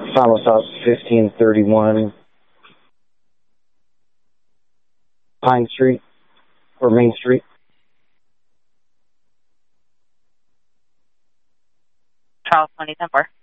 Final stop 1531 Pine Street or Main Street. Charles 2010-4.